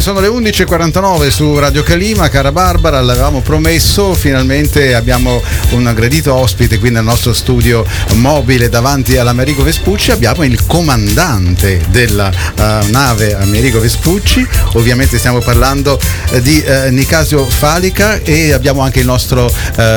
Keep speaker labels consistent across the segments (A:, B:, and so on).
A: sono le 11:49 su Radio Calima. Cara Barbara, l'avevamo promesso, finalmente abbiamo un gradito ospite qui nel nostro studio mobile davanti all'Amerigo Vespucci. Abbiamo il comandante della nave Amerigo Vespucci, ovviamente stiamo parlando di Nicasio Falica, e abbiamo anche il nostro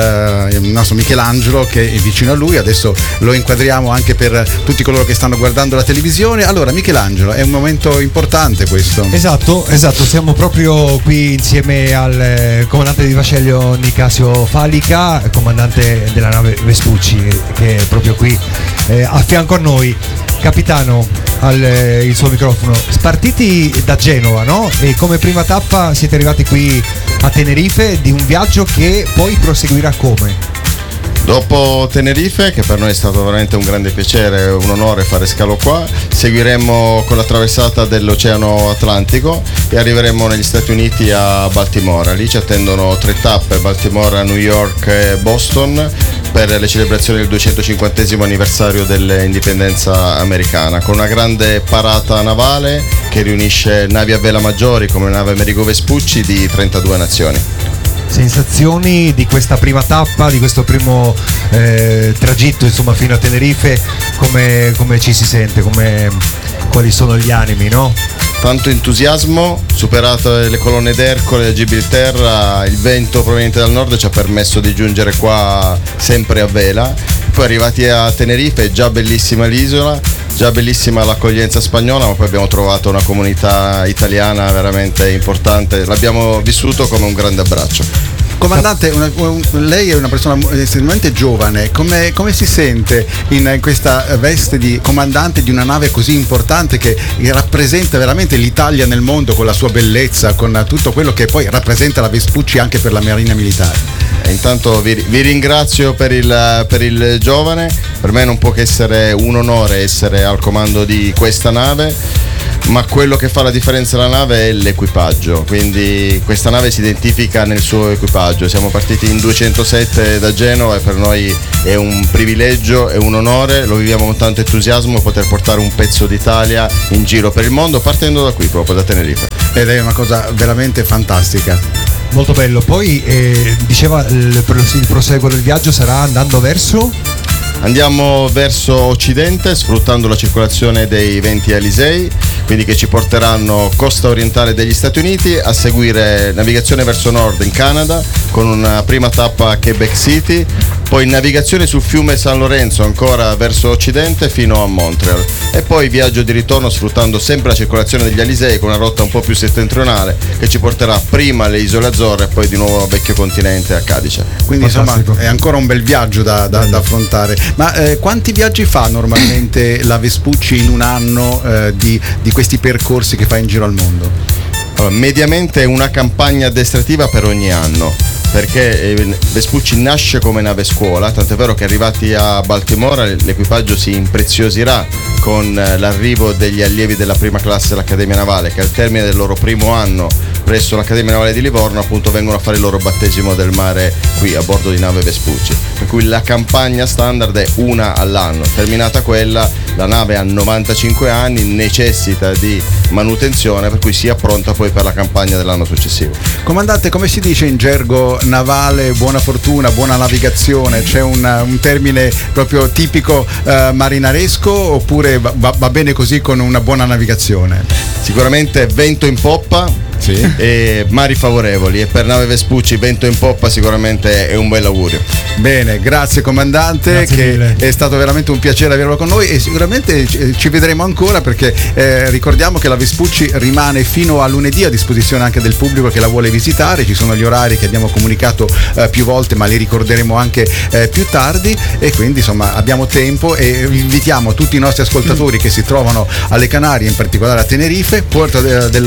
A: Michelangelo che è vicino a lui. Adesso lo inquadriamo anche per tutti coloro che stanno guardando la televisione. Allora Michelangelo, è un momento importante questo.
B: Esatto, siamo proprio qui insieme al comandante di vascello Nicasio Falica, comandante della nave Vespucci, che è proprio qui a fianco a noi. Capitano, il suo microfono. Spartiti da Genova, no? E come prima tappa siete arrivati qui a Tenerife, di un viaggio che poi proseguirà come?
C: Dopo Tenerife, che per noi è stato veramente un grande piacere, un onore fare scalo qua, seguiremo con la traversata dell'Oceano Atlantico e arriveremo negli Stati Uniti a Baltimora. Lì ci attendono 3 tappe: Baltimora, New York e Boston, per le celebrazioni del 250° anniversario dell'indipendenza americana, con una grande parata navale che riunisce navi a vela maggiori come nave Amerigo Vespucci di 32 nazioni.
B: Sensazioni di questa prima tappa, di questo primo tragitto, insomma, fino a Tenerife, come ci si sente, quali sono gli animi, no?
C: Tanto entusiasmo, superate le colonne d'Ercole e Gibilterra, il vento proveniente dal nord ci ha permesso di giungere qua sempre a vela. Poi arrivati a Tenerife, è già bellissima l'isola, già bellissima l'accoglienza spagnola, ma poi abbiamo trovato una comunità italiana veramente importante, l'abbiamo vissuto come un grande abbraccio.
A: Comandante, lei è una persona estremamente giovane, come si sente in questa veste di comandante di una nave così importante che rappresenta veramente l'Italia nel mondo, con la sua bellezza, con tutto quello che poi rappresenta la Vespucci anche per la Marina Militare?
C: Intanto vi ringrazio per il giovane. Per me non può che essere un onore essere al comando di questa nave, ma quello che fa la differenza della nave è l'equipaggio, quindi questa nave si identifica nel suo equipaggio. Siamo partiti in 207 da Genova e per noi è un privilegio, è un onore, lo viviamo con tanto entusiasmo, poter portare un pezzo d'Italia in giro per il mondo, partendo da qui, proprio da Tenerife.
A: Ed è una cosa veramente fantastica.
B: Molto bello. Poi diceva il proseguo del viaggio sarà andando verso?
C: Andiamo verso occidente, sfruttando la circolazione dei venti Alisei, quindi che ci porteranno costa orientale degli Stati Uniti, a seguire navigazione verso nord in Canada, con una prima tappa a Quebec City, poi navigazione sul fiume San Lorenzo ancora verso occidente fino a Montreal, e poi viaggio di ritorno sfruttando sempre la circolazione degli Alisei con una rotta un po' più settentrionale che ci porterà prima alle Isole Azzorre e poi di nuovo a Vecchio Continente, a Cadice.
A: Quindi fantastico. Insomma è ancora un bel viaggio da affrontare. Ma quanti viaggi fa normalmente la Vespucci in un anno di questi percorsi che fa in giro al mondo?
C: Allora, mediamente una campagna addestrativa per ogni anno, perché Vespucci nasce come nave scuola, tant'è vero che arrivati a Baltimora l'equipaggio si impreziosirà con l'arrivo degli allievi della prima classe dell'Accademia Navale, che al termine del loro primo anno presso l'Accademia Navale di Livorno appunto vengono a fare il loro battesimo del mare qui a bordo di nave Vespucci, per cui la campagna standard è una all'anno. Terminata quella, la nave ha 95 anni, necessita di manutenzione, per cui si appronta poi per la campagna dell'anno successivo.
A: Comandante, come si dice in gergo navale, buona fortuna, buona navigazione? C'è un termine proprio tipico marinaresco, oppure va bene così con una buona navigazione?
C: Sicuramente vento in poppa. Sì. E mari favorevoli, e per nave Vespucci vento in poppa sicuramente è un bel augurio.
A: Bene, grazie comandante,
B: grazie
A: che
B: mille.
A: È stato veramente un piacere averlo con noi, e sicuramente ci vedremo ancora, perché ricordiamo che la Vespucci rimane fino a lunedì a disposizione anche del pubblico che la vuole visitare. Ci sono gli orari che abbiamo comunicato più volte, ma li ricorderemo anche più tardi, e quindi insomma abbiamo tempo, e invitiamo tutti i nostri ascoltatori che si trovano alle Canarie, in particolare a Tenerife, porta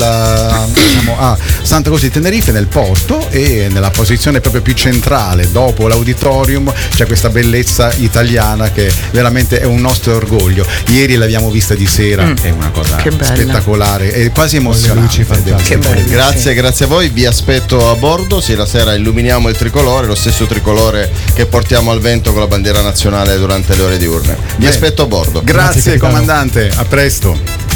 A: a Santa Croce di Tenerife, nel posto e nella posizione proprio più centrale dopo l'auditorium. C'è questa bellezza italiana che veramente è un nostro orgoglio. Ieri l'abbiamo vista di sera, è una cosa spettacolare, è quasi emozionante.
D: Che bello,
C: grazie a voi, vi aspetto a bordo. Sì, la sera illuminiamo il tricolore, lo stesso tricolore che portiamo al vento con la bandiera nazionale durante le ore diurne. Vi aspetto a bordo.
A: Grazie comandante, a presto.